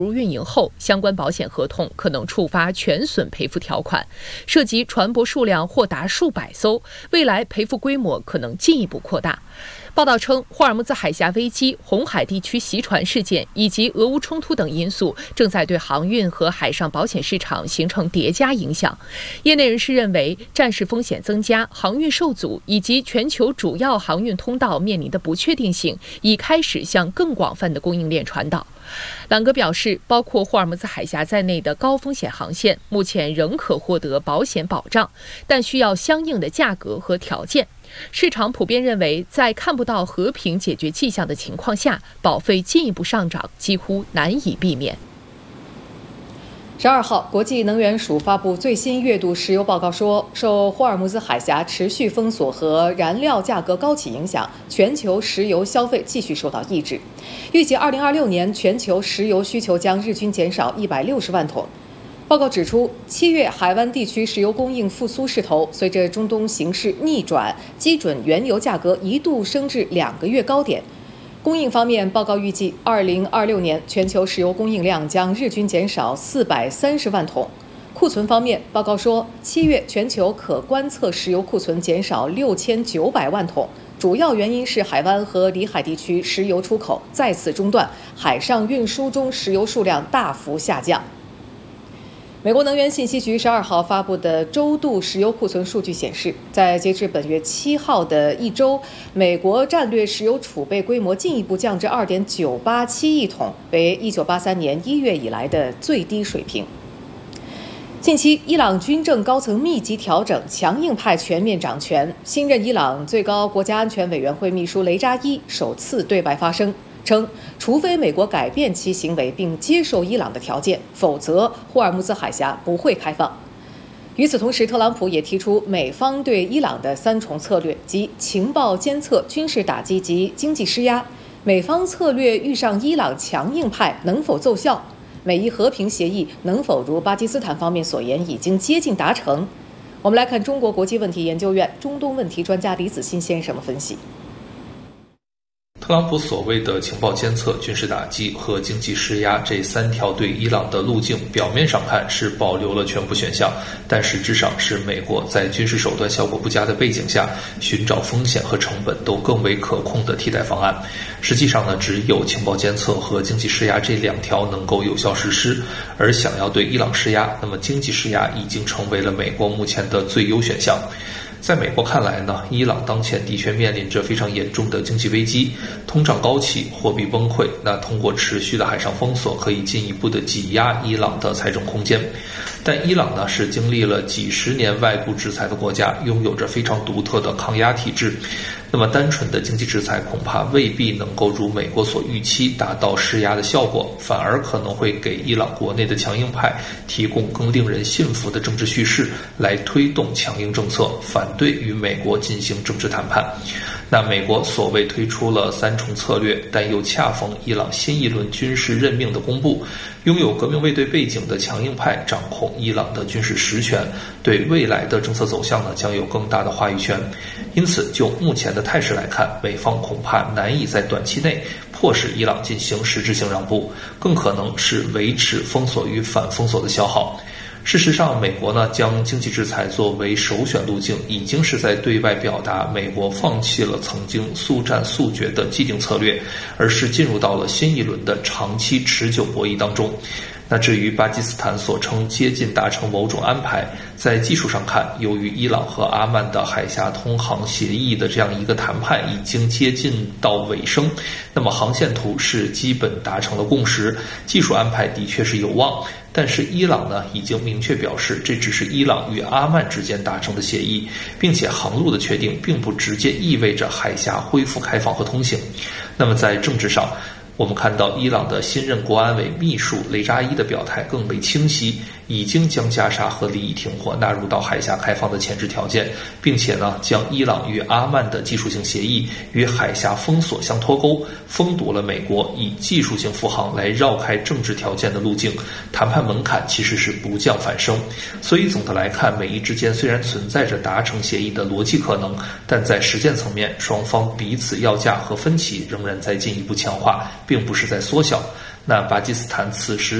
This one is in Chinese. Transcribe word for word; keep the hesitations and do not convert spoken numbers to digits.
入运营后，相关保险合同可能触发全损赔付条款，涉及船舶数量或达数百艘，未来赔付规模可能进一步扩大。报道称，霍尔木兹海峡危机、红海地区袭船事件以及俄乌冲突等因素正在对航运和海上保险市场形成叠加影响。业内人士认为，战事风险增加、航运受阻以及全球主要航运通道面临的不确定性，已开始向更广泛的供应链传导。朗格表示，包括霍尔木兹海峡在内的高风险航线目前仍可获得保险保障，但需要相应的价格和条件。市场普遍认为，在看不到和平解决迹象的情况下，保费进一步上涨几乎难以避免。 十二号，国际能源署发布最新月度石油报告说，受霍尔木兹海峡持续封锁和燃料价格高企影响，全球石油消费继续受到抑制。预计二零二六年全球石油需求将日均减少一百六十万桶。报告指出，七月海湾地区石油供应复苏势头，随着中东形势逆转，基准原油价格一度升至两个月高点。供应方面，报告预计二零二六年全球石油供应量将日均减少四百三十万桶。库存方面，报告说，七月全球可观测石油库存减少六千九百万桶，主要原因是海湾和里海地区石油出口再次中断，海上运输中石油数量大幅下降。美国能源信息局十二号发布的周度石油库存数据显示，在截至本月七号的一周，美国战略石油储备规模进一步降至 二点九八七亿桶，为一九八三年一月以来的最低水平。近期，伊朗军政高层密集调整，强硬派全面掌权。新任伊朗最高国家安全委员会秘书雷扎伊首次对外发声，称，除非美国改变其行为并接受伊朗的条件，否则霍尔木兹海峡不会开放。与此同时，特朗普也提出美方对伊朗的三重策略，即情报监测、军事打击及经济施压。美方策略遇上伊朗强硬派能否奏效？美伊和平协议能否如巴基斯坦方面所言已经接近达成？我们来看中国国际问题研究院中东问题专家李子欣先生的分析。 特朗普所谓的情报监测、军事打击和经济施压这三条对伊朗的路径，表面上看是保留了全部选项，但实质上是美国在军事手段效果不佳的背景下，寻找风险和成本都更为可控的替代方案。实际上呢，只有情报监测和经济施压这两条能够有效实施，而想要对伊朗施压，那么经济施压已经成为了美国目前的最优选项。在美国看来呢，伊朗当前的确面临着非常严重的经济危机，通胀高企，货币崩溃。那通过持续的海上封锁，可以进一步的挤压伊朗的财政空间。但伊朗呢，是经历了几十年外部制裁的国家，拥有着非常独特的抗压体制。那么单纯的经济制裁恐怕未必能够如美国所预期达到施压的效果，反而可能会给伊朗国内的强硬派提供更令人信服的政治叙事，来推动强硬政策，反对与美国进行政治谈判。那美国所谓推出了三重策略，但又恰逢伊朗新一轮军事任命的公布，拥有革命卫队背景的强硬派掌控伊朗的军事实权，对未来的政策走向呢将有更大的话语权。因此，就目前的态势来看，美方恐怕难以在短期内迫使伊朗进行实质性让步，更可能是维持封锁与反封锁的消耗。事实上，美国呢将经济制裁作为首选路径，已经是在对外表达美国放弃了曾经速战速决的既定策略，而是进入到了新一轮的长期持久博弈当中。那至于巴基斯坦所称接近达成某种安排，在技术上看，由于伊朗和阿曼的海峡通航协议的这样一个谈判已经接近到尾声，那么航线图是基本达成了共识，技术安排的确是有望。但是伊朗呢已经明确表示，这只是伊朗与阿曼之间达成的协议，并且航路的确定并不直接意味着海峡恢复开放和通行。那么在政治上，我们看到伊朗的新任国安委秘书雷扎伊的表态更为清晰，已经将加沙和利益停火纳入到海峡开放的前置条件，并且呢将伊朗与阿曼的技术性协议与海峡封锁相脱钩，封堵了美国以技术性复航来绕开政治条件的路径，谈判门槛其实是不降反升。所以总的来看，美伊之间虽然存在着达成协议的逻辑可能，但在实践层面，双方彼此要价和分歧仍然在进一步强化，并不是在缩小。 那巴基斯坦此时